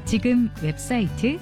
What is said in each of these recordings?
지금 웹사이트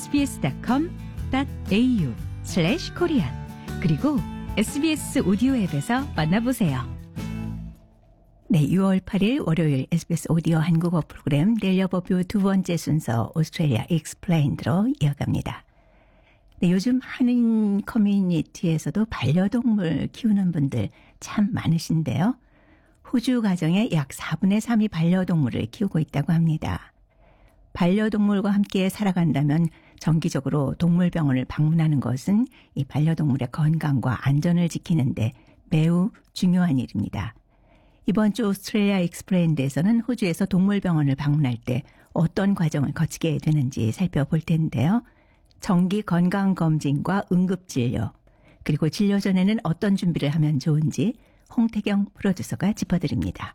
sbs.com.au/korean 그리고 SBS 오디오 앱에서 만나보세요. 네, 6월 8일 월요일 SBS 오디오 한국어 프로그램 넬려버뷰 두 번째 순서 오스트레일리아 익스플레인드로 이어갑니다. 네, 요즘 한인 커뮤니티에서도 반려동물 키우는 분들 참 많으신데요. 호주 가정의 약 4분의 3이 반려동물을 키우고 있다고 합니다. 반려동물과 함께 살아간다면 정기적으로 동물병원을 방문하는 것은 이 반려동물의 건강과 안전을 지키는데 매우 중요한 일입니다. 이번 주 오스트레일리아 익스플레인드에서는 호주에서 동물병원을 방문할 때 어떤 과정을 거치게 되는지 살펴볼 텐데요. 정기 건강검진과 응급진료, 그리고 진료 전에는 어떤 준비를 하면 좋은지 홍태경 프로듀서가 짚어드립니다.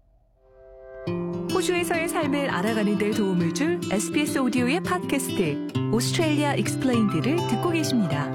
호주에서의 삶을 알아가는 데 도움을 줄 SBS 오디오의 팟캐스트 오스트레일리아 익스플레인드를 듣고 계십니다.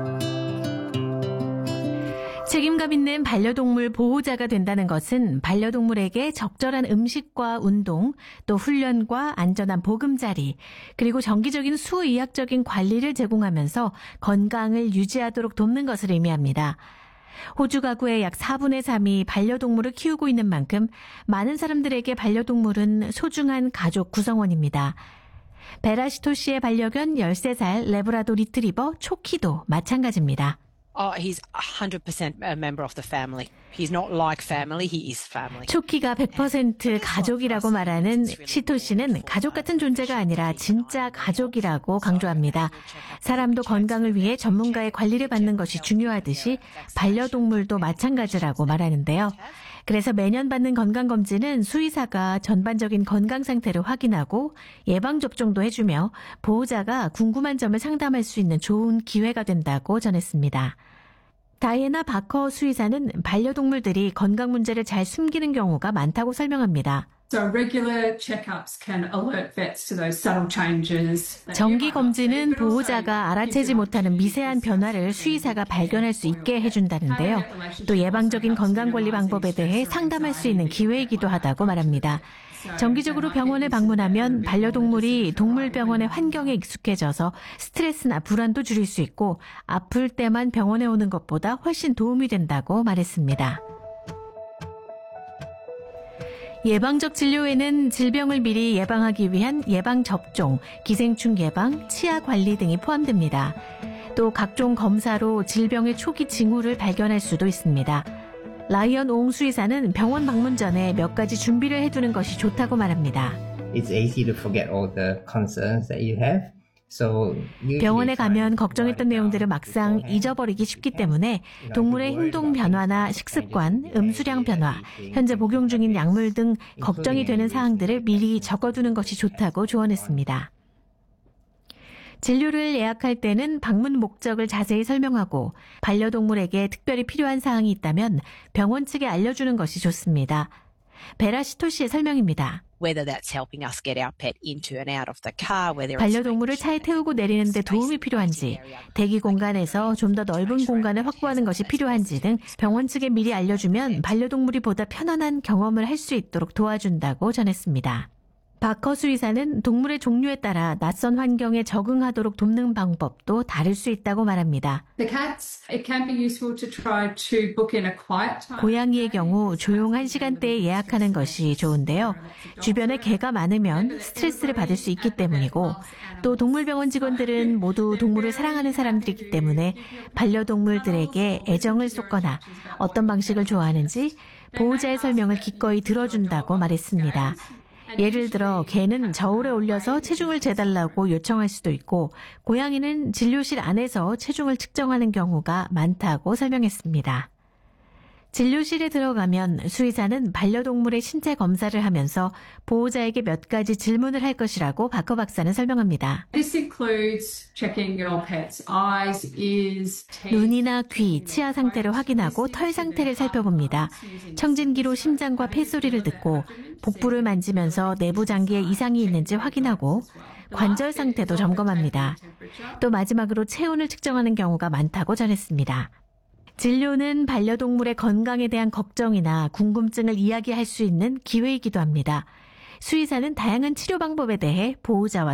책임감 있는 반려동물 보호자가 된다는 것은 반려동물에게 적절한 음식과 운동, 또 훈련과 안전한 보금자리, 그리고 정기적인 수의학적인 관리를 제공하면서 건강을 유지하도록 돕는 것을 의미합니다. 호주 가구의 약 4분의 3이 반려동물을 키우고 있는 만큼 많은 사람들에게 반려동물은 소중한 가족 구성원입니다. 베라시토 씨의 반려견 13살 레브라도 리트리버 초키도 마찬가지입니다. He's 100% a member of the family. He's not like family, he is family. 초키가 100% 가족이라고 말하는 시토 씨는 가족 같은 존재가 아니라 진짜 가족이라고 강조합니다. 사람도 건강을 위해 전문가의 관리를 받는 것이 중요하듯이 반려동물도 마찬가지라고 말하는데요. 그래서 매년 받는 건강검진은 수의사가 전반적인 건강 상태를 확인하고 예방접종도 해주며 보호자가 궁금한 점을 상담할 수 있는 좋은 기회가 된다고 전했습니다. 다이애나 바커 수의사는 반려동물들이 건강 문제를 잘 숨기는 경우가 많다고 설명합니다. 정기 검진은 보호자가 알아채지 못하는 미세한 변화를 수의사가 발견할 수 있게 해준다는데요. 또 예방적인 건강관리 방법에 대해 상담할 수 있는 기회이기도 하다고 말합니다. 정기적으로 병원을 방문하면 반려동물이 동물병원의 환경에 익숙해져서 스트레스나 불안도 줄일 수 있고 아플 때만 병원에 오는 것보다 훨씬 도움이 된다고 말했습니다. 예방적 진료에는 질병을 미리 예방하기 위한 예방접종, 기생충 예방, 치아 관리 등이 포함됩니다. 또 각종 검사로 질병의 초기 징후를 발견할 수도 있습니다. 라이언 옹 수의사는 병원 방문 전에 몇 가지 준비를 해두는 것이 좋다고 말합니다. It's easy to forget all the concerns that you have. 병원에 가면 걱정했던 내용들을 막상 잊어버리기 쉽기 때문에 동물의 행동 변화나 식습관, 음수량 변화, 현재 복용 중인 약물 등 걱정이 되는 사항들을 미리 적어두는 것이 좋다고 조언했습니다. 진료를 예약할 때는 방문 목적을 자세히 설명하고 반려동물에게 특별히 필요한 사항이 있다면 병원 측에 알려주는 것이 좋습니다. 베라시토 씨의 설명입니다. 반려동물을 차에 태우고 내리는데 도움이 필요한지, 대기 공간에서 좀 더 넓은 공간을 확보하는 것이 필요한지 등 병원 측에 미리 알려주면 반려동물이 보다 편안한 경험을 할 수 있도록 도와준다고 전했습니다. 바커 수의사는 동물의 종류에 따라 낯선 환경에 적응하도록 돕는 방법도 다를 수 있다고 말합니다. 고양이의 경우 조용한 시간대에 예약하는 것이 좋은데요. 주변에 개가 많으면 스트레스를 받을 수 있기 때문이고 또 동물병원 직원들은 모두 동물을 사랑하는 사람들이기 때문에 반려동물들에게 애정을 쏟거나 어떤 방식을 좋아하는지 보호자의 설명을 기꺼이 들어준다고 말했습니다. 예를 들어 개는 저울에 올려서 체중을 재달라고 요청할 수도 있고 고양이는 진료실 안에서 체중을 측정하는 경우가 많다고 설명했습니다. 진료실에 들어가면 수의사는 반려동물의 신체 검사를 하면서 보호자에게 몇 가지 질문을 할 것이라고 바커 박사는 설명합니다. 눈이나 귀, 치아 상태를 확인하고 털 상태를 살펴봅니다. 청진기로 심장과 폐소리를 듣고 복부를 만지면서 내부 장기에 이상이 있는지 확인하고 관절 상태도 점검합니다. 또 마지막으로 체온을 측정하는 경우가 많다고 전했습니다. 진료는 반려동물의 건강에 대한 걱정이나 궁금증을 이야기할 수 있는 기회이기도 합니다. 수의사는 다양한 치료 방법에 대해 보호자와